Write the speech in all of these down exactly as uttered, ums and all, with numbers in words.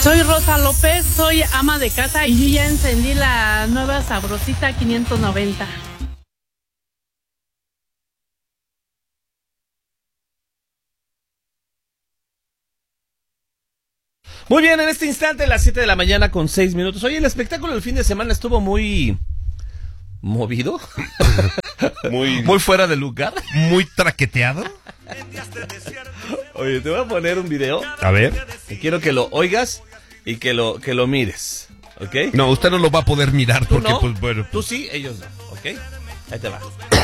Soy Rosa López, soy ama de casa y yo ya encendí la nueva Sabrosita quinientos noventa. Muy bien, en este instante, las siete de la mañana con seis minutos. Oye, el espectáculo del fin de semana estuvo muy... ¿movido? muy... ¿Muy fuera de lugar? ¿Muy traqueteado? Oye, te voy a poner un video. A ver. Y quiero que lo oigas y que lo, que lo mires, ¿ok? No, usted no lo va a poder mirar porque, no? pues, bueno... Pues... Tú sí, ellos no, ¿ok? Ahí te va.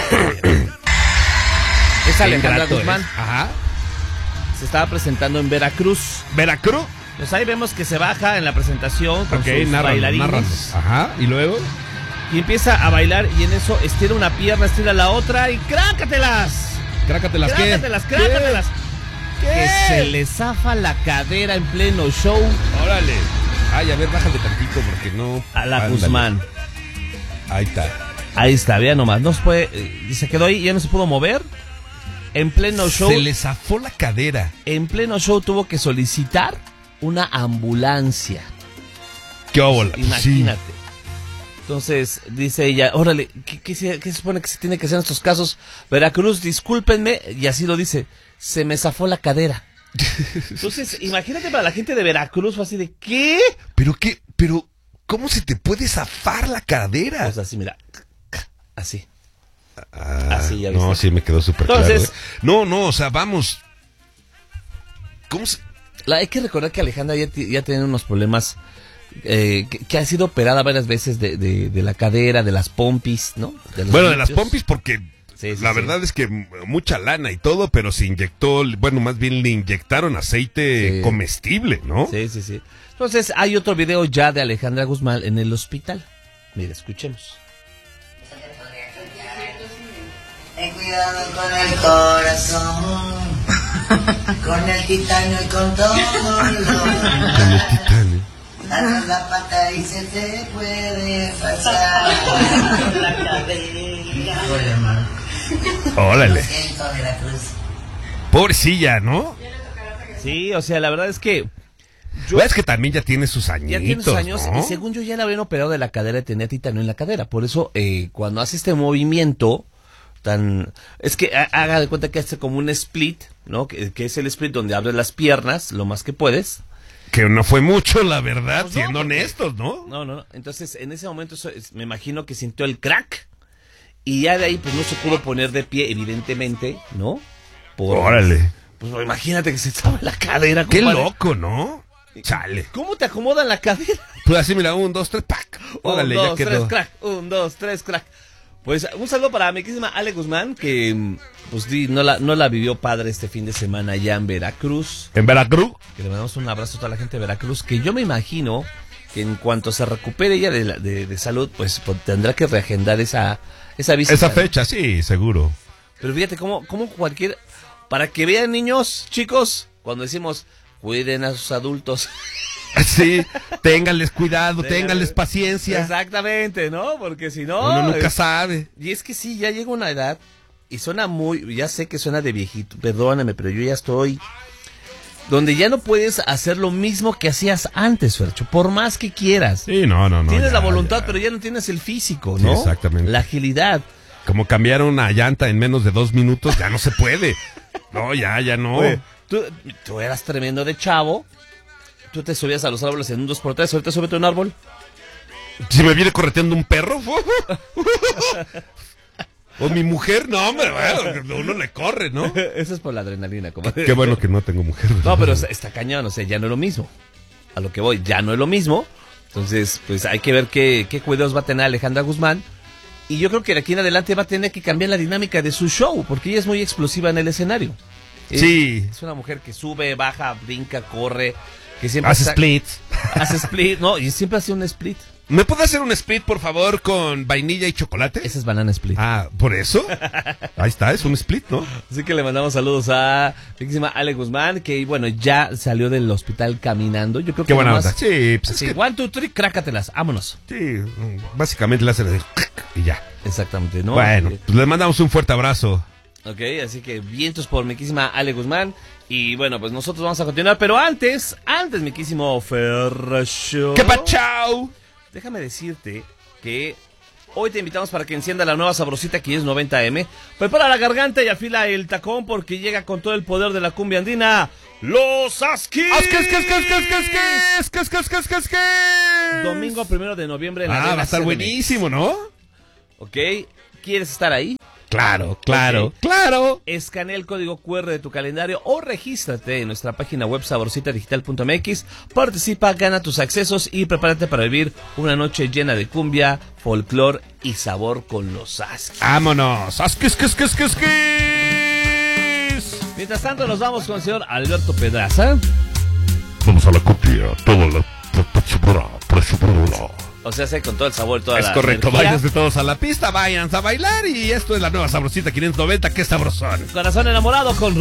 Es Alejandra Guzmán. Es. Ajá. Se estaba presentando en Veracruz. ¿Veracruz? Pues ahí vemos que se baja en la presentación con okay, sus narrando, bailarines. Narrando. Ajá, y luego... Y empieza a bailar y en eso estira una pierna, estira la otra y ¡crácatelas! ¿Crácatelas qué? ¡Crácatelas, crácatelas! ¿Qué? Que se le zafa la cadera en pleno show. ¡Órale! Ay, a ver, bájale tantito porque no... A la Ándale. Guzmán. Ahí está. Ahí está, vea nomás. No se puede... Eh, se quedó ahí, ya no se pudo mover. En pleno show... Se le zafó la cadera. En pleno show tuvo que solicitar una ambulancia. ¡Qué óbola! Imagínate. Sí. Entonces, dice ella, órale, ¿qué, qué, se, ¿qué se supone que se tiene que hacer en estos casos? Veracruz, discúlpenme, y así lo dice, se me zafó la cadera. Entonces, imagínate para la gente de Veracruz, fue así de, ¿qué? ¿Pero qué? ¿Pero cómo se te puede zafar la cadera? Pues así, mira, así. Ah, así, ya viste. No, sí me quedó súper claro. Entonces, ¿eh? No, no, o sea, vamos. ¿Cómo se...? La, hay que recordar que Alejandra ya, ya tiene unos problemas... Eh, que, que ha sido operada varias veces de, de, de la cadera, de las pompis, ¿no? De bueno, glúteos. de las pompis porque sí, sí, la sí. verdad es que mucha lana y todo, pero se inyectó, bueno, más bien le inyectaron aceite sí. comestible, ¿no? Sí, sí, sí. Entonces hay otro video ya de Alejandra Guzmán en el hospital. Mira, escuchemos. Ten cuidado con el corazón, con el titanio y con todo lo... Con el titanio. Agarra la pata y se te puede pasar con la cadera. Órale. Veracruz. Pobrecilla, ¿no? Sí, o sea, la verdad es que... Yo, es que también ya tiene sus añitos, ya tiene sus años, ¿no? Y según yo ya le habían operado de la cadera y tenía titanio en la cadera. Por eso, eh, cuando hace este movimiento tan... Es que haga de cuenta que hace como un split, ¿no? Que, que es el split donde abres las piernas lo más que puedes. Que no fue mucho, la verdad, pues no, siendo porque, honestos, ¿no? No, no, no. Entonces, en ese momento eso es, me imagino que sintió el crack. Y ya de ahí, pues no se pudo poner de pie, evidentemente, ¿no? Por, Órale. Pues imagínate que se estaba la cadera. Qué compadre. loco, ¿no? Chale. ¿Cómo te acomodan la cadera? Pues así, mira, un, dos, tres, ¡pac! Órale, un, ya dos, quedó. tres, crack. Un, dos, tres, crack. Pues un saludo para mi queridísima Ale Guzmán, que pues no la, no la vivió padre este fin de semana allá en Veracruz. ¿En Veracruz? Que le mandamos un abrazo a toda la gente de Veracruz, que yo me imagino que en cuanto se recupere ella de, de, de salud, pues, pues tendrá que reagendar esa, esa visita. Esa fecha, sí, seguro. Pero fíjate cómo, cómo cualquier... Para que vean, niños, chicos, cuando decimos, cuiden a sus adultos... Sí, ténganles cuidado, ténganles paciencia. Exactamente, ¿no? Porque si no... Uno nunca es, sabe. Y es que sí, ya llega una edad y suena muy... Ya sé que suena de viejito, perdóname, pero yo ya estoy... Donde ya no puedes hacer lo mismo que hacías antes, Fercho, por más que quieras. Sí, no, no, no. Tienes ya, la voluntad, ya. pero ya no tienes el físico, ¿no? Sí, exactamente. La agilidad. Como cambiar una llanta en menos de dos minutos, ya no se puede. No, ya, ya no. Oye, tú, tú eras tremendo de chavo. Tú te subías a los árboles en un dos por tres, ahorita súbete a un árbol. Si me viene correteando un perro. O mi mujer, no, hombre, bueno, uno le corre, ¿no? Eso es por la adrenalina, comadre. Qué bueno que no tengo mujer. No, pero está cañón, o sea, ya no es lo mismo. A lo que voy, ya no es lo mismo. Entonces, pues hay que ver qué, qué cuidados va a tener Alejandra Guzmán. Y yo creo que de aquí en adelante va a tener que cambiar la dinámica de su show, porque ella es muy explosiva en el escenario. Sí. Es, es una mujer que sube, baja, brinca, corre. Que siempre hace está, splits. Hace split, no, y siempre hace un split. ¿Me puede hacer un split, por favor, con vainilla y chocolate? Ese es banana split. Ah, ¿por eso? Ahí está, es un split, ¿no? Así que le mandamos saludos a riquísima Ale Guzmán, que bueno, ya salió del hospital caminando. Yo creo que qué buena nomás, onda. Sí, pues sí, es que... one, two, three, crácatelas, vámonos. Sí, básicamente le hacen de... y ya. Exactamente, ¿no? Bueno, pues le mandamos un fuerte abrazo. Ok, así que vientos por mi quísima Ale Guzmán. Y bueno, pues nosotros vamos a continuar. Pero antes, antes, mi quísimo Ferracho. ¡Qué pachao! Déjame decirte que hoy te invitamos para que encienda la nueva sabrosita quinientos noventa eme. Prepara la garganta y afila el tacón porque llega con todo el poder de la cumbia andina. ¡Los Askis! Domingo primero de noviembre en la Ah, Arena va a estar C D M X. buenísimo, ¿no? Ok, ¿quieres estar ahí? Claro, claro, Ok. claro. Escanea el código cu erre de tu calendario o regístrate en nuestra página web sabrosita digital punto eme equis. Participa, gana tus accesos y prepárate para vivir una noche llena de cumbia, folclor y sabor con los Askis. ¡Vámonos! ¡Askis, kis, kis, kis, kis! Mientras tanto nos vamos con el señor Alberto Pedraza. Vamos a la copia, toda la pachipura, pachipura. O sea, sé con todo el sabor y toda Es la correcto, energía. váyanse todos a la pista, váyanse a bailar y esto es la nueva sabrosita quinientos noventa, qué sabrosón. Corazón enamorado con